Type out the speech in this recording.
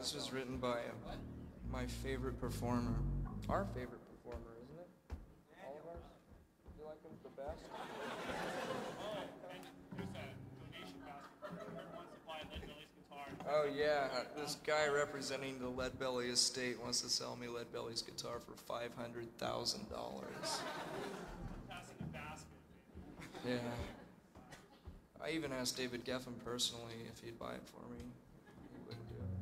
This was written by my favorite performer. Our favorite performer, isn't it? All of ours? You like him the best? There's a donation basket. Whoever wants to buy Lead Belly's guitar. Oh yeah, this guy representing the Lead Belly estate wants to sell me Lead Belly's guitar for $500,000. Passing a basket. Yeah. I even asked David Geffen personally if he'd buy it for me.